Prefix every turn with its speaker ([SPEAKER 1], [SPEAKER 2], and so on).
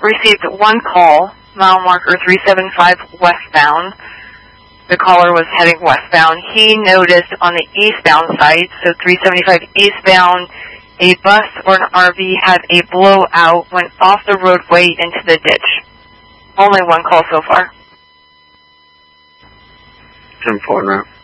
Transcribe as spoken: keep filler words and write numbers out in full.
[SPEAKER 1] received one call, mile marker three seven five westbound. The caller was heading westbound. He noticed on the eastbound side, so three seventy-five eastbound, a bus or an R V had a blowout, went off the roadway into the ditch. Only one call so far.
[SPEAKER 2] ten four now.